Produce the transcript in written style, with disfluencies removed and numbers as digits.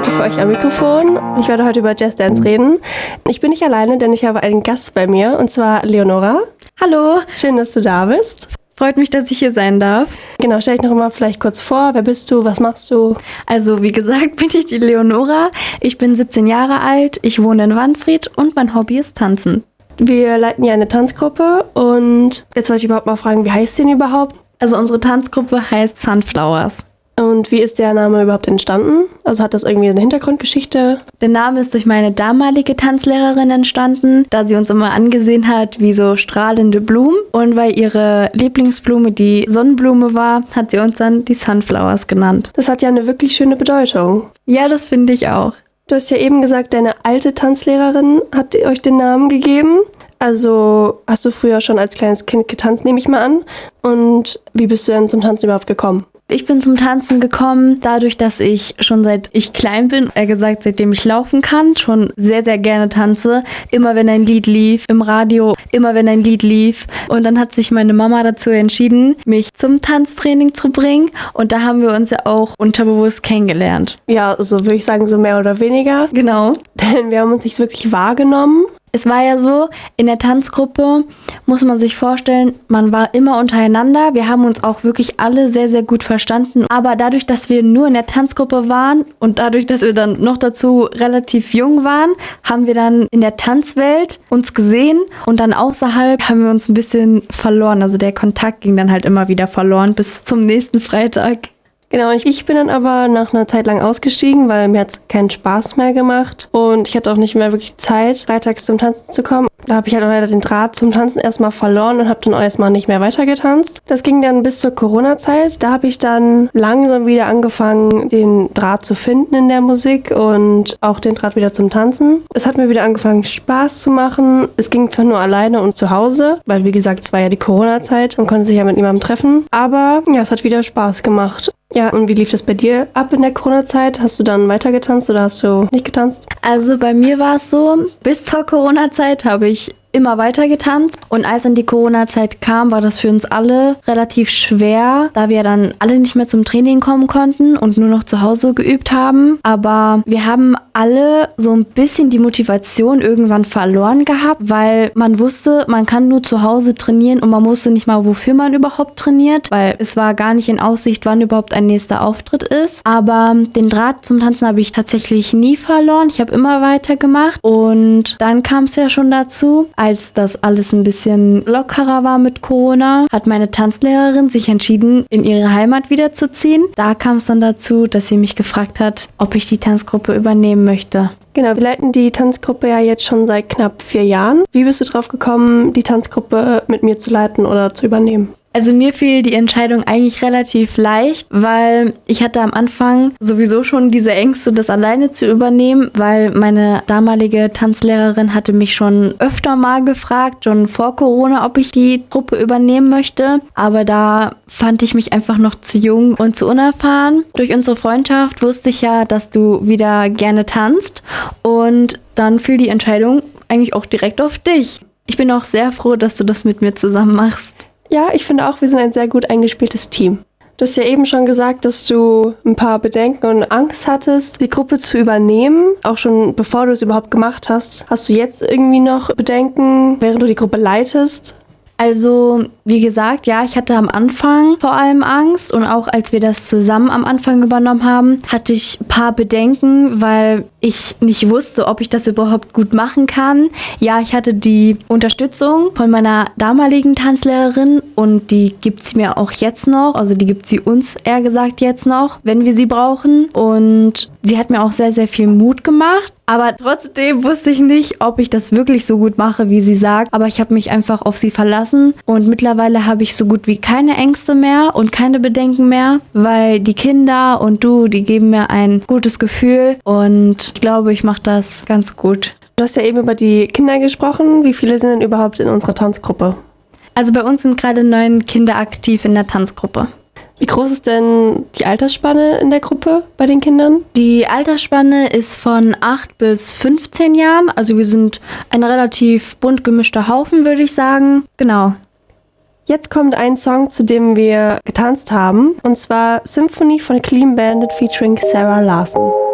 heute für euch am Mikrofon. Ich werde heute über Jazz Dance reden. Ich bin nicht alleine, denn ich habe einen Gast bei mir, und zwar Leonora. Hallo. Schön, dass du da bist. Freut mich, dass ich hier sein darf. Genau, stell dich noch mal vielleicht kurz vor. Wer bist du? Was machst du? Also, wie gesagt, bin ich die Leonora. Ich bin 17 Jahre alt, ich wohne in Wanfried und mein Hobby ist Tanzen. Wir leiten ja eine Tanzgruppe und jetzt wollte ich überhaupt mal fragen, wie heißt die denn überhaupt? Also, unsere Tanzgruppe heißt Sunflowers. Und wie ist der Name überhaupt entstanden? Also hat das irgendwie eine Hintergrundgeschichte? Der Name ist durch meine damalige Tanzlehrerin entstanden, da sie uns immer angesehen hat wie so strahlende Blumen. Und weil ihre Lieblingsblume die Sonnenblume war, hat sie uns dann die Sunflowers genannt. Das hat ja eine wirklich schöne Bedeutung. Ja, das finde ich auch. Du hast ja eben gesagt, deine alte Tanzlehrerin hat euch den Namen gegeben. Also hast du früher schon als kleines Kind getanzt, nehme ich mal an. Und wie bist du denn zum Tanzen überhaupt gekommen? Ich bin zum Tanzen gekommen, dadurch, dass ich schon seit ich klein bin, seitdem ich laufen kann, schon sehr, sehr gerne tanze. Immer wenn ein Lied lief, im Radio, immer wenn ein Lied lief. Und dann hat sich meine Mama dazu entschieden, mich zum Tanztraining zu bringen. Und da haben wir uns ja auch unterbewusst kennengelernt. Ja, so würde ich sagen, so mehr oder weniger. Genau. Denn wir haben uns nicht wirklich wahrgenommen. Es war ja so, in der Tanzgruppe muss man sich vorstellen, man war immer untereinander. Wir haben uns auch wirklich alle sehr, sehr gut verstanden. Aber dadurch, dass wir nur in der Tanzgruppe waren und dadurch, dass wir dann noch dazu relativ jung waren, haben wir dann in der Tanzwelt uns gesehen und dann außerhalb haben wir uns ein bisschen verloren. Also der Kontakt ging dann halt immer wieder verloren bis zum nächsten Freitag. Genau, ich bin dann aber nach einer Zeit lang ausgestiegen, weil mir hat es keinen Spaß mehr gemacht und ich hatte auch nicht mehr wirklich Zeit, freitags zum Tanzen zu kommen. Da habe ich halt auch leider den Draht zum Tanzen erstmal verloren und habe dann auch erstmal nicht mehr weitergetanzt. Das ging dann bis zur Corona-Zeit. Da habe ich dann langsam wieder angefangen, den Draht zu finden in der Musik und auch den Draht wieder zum Tanzen. Es hat mir wieder angefangen, Spaß zu machen. Es ging zwar nur alleine und zu Hause, weil wie gesagt, es war ja die Corona-Zeit. Man konnte sich ja mit niemandem treffen. Aber ja, es hat wieder Spaß gemacht. Ja, und wie lief das bei dir ab in der Corona-Zeit? Hast du dann weiter getanzt oder hast du nicht getanzt? Also bei mir war es so, bis zur Corona-Zeit habe ich immer weiter getanzt. Und als dann die Corona-Zeit kam, war das für uns alle relativ schwer, da wir dann alle nicht mehr zum Training kommen konnten und nur noch zu Hause geübt haben. Aber wir haben alle so ein bisschen die Motivation irgendwann verloren gehabt, weil man wusste, man kann nur zu Hause trainieren und man wusste nicht mal, wofür man überhaupt trainiert, weil es war gar nicht in Aussicht, wann überhaupt ein nächster Auftritt ist. Aber den Draht zum Tanzen habe ich tatsächlich nie verloren. Ich habe immer weitergemacht und dann kam es ja schon dazu, als das alles ein bisschen lockerer war mit Corona, hat meine Tanzlehrerin sich entschieden, in ihre Heimat wiederzuziehen. Da kam es dann dazu, dass sie mich gefragt hat, ob ich die Tanzgruppe übernehmen möchte. Genau, wir leiten die Tanzgruppe ja jetzt schon seit knapp 4 Jahren. Wie bist du drauf gekommen, die Tanzgruppe mit mir zu leiten oder zu übernehmen? Also mir fiel die Entscheidung eigentlich relativ leicht, weil ich hatte am Anfang sowieso schon diese Ängste, das alleine zu übernehmen, weil meine damalige Tanzlehrerin hatte mich schon öfter mal gefragt, schon vor Corona, ob ich die Gruppe übernehmen möchte. Aber da fand ich mich einfach noch zu jung und zu unerfahren. Durch unsere Freundschaft wusste ich ja, dass du wieder gerne tanzt und dann fiel die Entscheidung eigentlich auch direkt auf dich. Ich bin auch sehr froh, dass du das mit mir zusammen machst. Ja, ich finde auch, wir sind ein sehr gut eingespieltes Team. Du hast ja eben schon gesagt, dass du ein paar Bedenken und Angst hattest, die Gruppe zu übernehmen. Auch schon bevor du es überhaupt gemacht hast. Hast du jetzt irgendwie noch Bedenken, während du die Gruppe leitest? Also, wie gesagt, ja, ich hatte am Anfang vor allem Angst und auch als wir das zusammen am Anfang übernommen haben, hatte ich ein paar Bedenken, weil ich nicht wusste, ob ich das überhaupt gut machen kann. Ja, ich hatte die Unterstützung von meiner damaligen Tanzlehrerin und die gibt sie mir auch jetzt noch, also die gibt sie uns eher gesagt jetzt noch, wenn wir sie brauchen. Und sie hat mir auch sehr, sehr viel Mut gemacht. Aber trotzdem wusste ich nicht, ob ich das wirklich so gut mache, wie sie sagt. Aber ich habe mich einfach auf sie verlassen und mittlerweile habe ich so gut wie keine Ängste mehr und keine Bedenken mehr, weil die Kinder und du, die geben mir ein gutes Gefühl und ich glaube, ich mache das ganz gut. Du hast ja eben über die Kinder gesprochen. Wie viele sind denn überhaupt in unserer Tanzgruppe? Also bei uns sind gerade 9 Kinder aktiv in der Tanzgruppe. Wie groß ist denn die Altersspanne in der Gruppe bei den Kindern? Die Altersspanne ist von 8 bis 15 Jahren. Also wir sind ein relativ bunt gemischter Haufen, würde ich sagen. Genau. Jetzt kommt ein Song, zu dem wir getanzt haben. Und zwar Symphony von Clean Bandit featuring Sarah Larson.